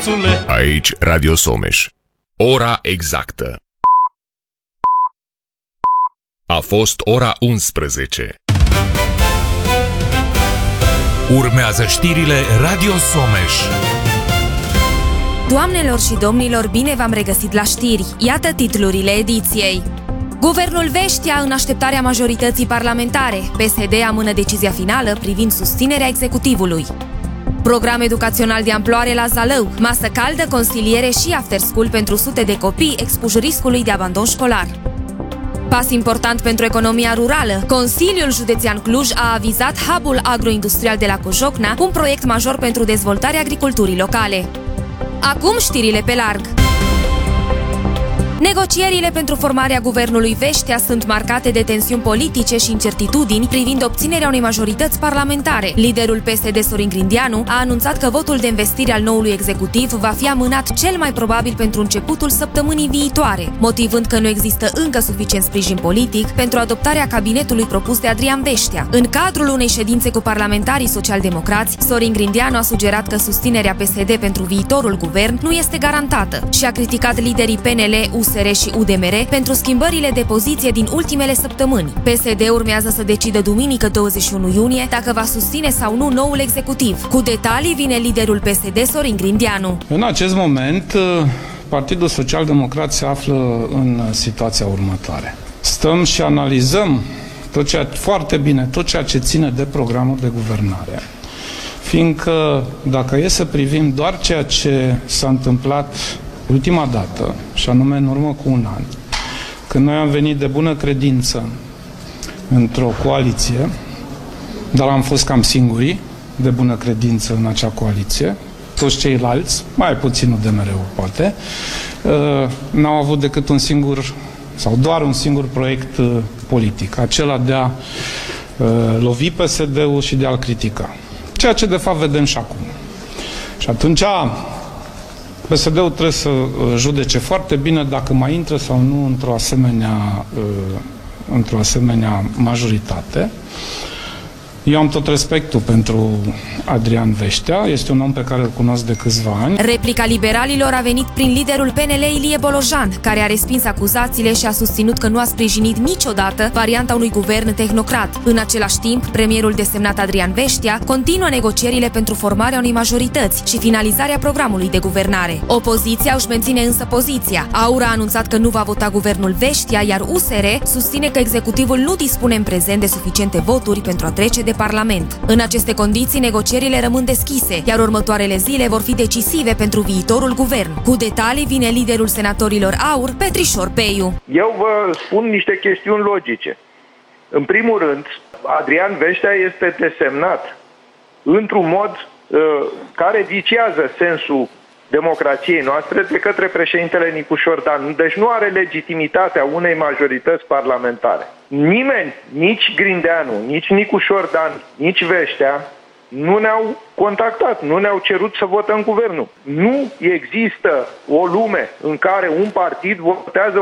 băiațule! Aici Radio Someș. Ora exactă. A fost ora 11. Urmează știrile Radio Someș. Doamnelor și domnilor, bine v-am regăsit la știri. Iată titlurile ediției. Guvernul Veștea în așteptarea majorității parlamentare. PSD amână decizia finală privind susținerea executivului. Program educațional de amploare la Zalău. Masă caldă, consiliere și after school pentru sute de copii expuși riscului de abandon școlar. Pas important pentru economia rurală. Consiliul Județean Cluj a avizat hub-ul agroindustrial de la Cojocna, un proiect major pentru dezvoltarea agriculturii locale. Acum știrile pe larg. Negocierile pentru formarea guvernului Veștea sunt marcate de tensiuni politice și incertitudini privind obținerea unei majorități parlamentare. Liderul PSD, Sorin Grindeanu, a anunțat că votul de investire al noului executiv va fi amânat cel mai probabil pentru începutul săptămânii viitoare, motivând că nu există încă suficient sprijin politic pentru adoptarea cabinetului propus de Adrian Veștea. În cadrul unei ședințe cu parlamentarii socialdemocrați, Sorin Grindeanu a sugerat că susținerea PSD pentru viitorul guvern nu este garantată și a criticat liderii PNL, USR și UDMR pentru schimbările de poziție din ultimele săptămâni. PSD urmează să decidă duminică 21 iunie dacă va susține sau nu noul executiv. Cu detalii vine liderul PSD, Sorin Grindeanu. În acest moment, Partidul Social-Democrat se află în situația următoare. Stăm și analizăm foarte bine tot ceea ce ține de programul de guvernare. Fiindcă dacă e să privim doar ceea ce s-a întâmplat ultima dată, și anume în urmă cu un an, când noi am venit de bună credință într-o coaliție, dar am fost cam singurii de bună credință în acea coaliție, toți ceilalți, mai puțin UDMR-ul poate, n-au avut decât un singur sau doar un singur proiect politic, acela de a lovi PSD-ul și de a-l critica. Ceea ce de fapt vedem și acum. Și atunci PSD-ul trebuie să judece foarte bine dacă mai intră sau nu într-o asemenea majoritate. Eu am tot respectul pentru Adrian Veștea, este un om pe care îl cunosc de câțiva ani. Replica liberalilor a venit prin liderul PNL, Ilie Bolojan, care a respins acuzațiile și a susținut că nu a sprijinit niciodată varianta unui guvern tehnocrat. În același timp, premierul desemnat Adrian Veștea continuă negocierile pentru formarea unei majorități și finalizarea programului de guvernare. Opoziția își menține însă poziția. AUR a anunțat că nu va vota guvernul Veștea, iar USR susține că executivul nu dispune în prezent de suficiente voturi pentru a trece de Parlament. În aceste condiții, negocierile rămân deschise, iar următoarele zile vor fi decisive pentru viitorul guvern. Cu detalii vine liderul senatorilor AUR, Petrișor Peiu. Eu vă spun niște chestiuni logice. În primul rând, Adrian Veștea este desemnat într-un mod care viciază sensul democrației noastre de către președintele Nicu Șordan. Deci nu are legitimitatea unei majorități parlamentare. Nimeni, nici Grindeanu, nici Nicu Șordan, nici Veștea, nu ne-au contactat, nu ne-au cerut să votăm guvernul. Nu există o lume în care un partid votează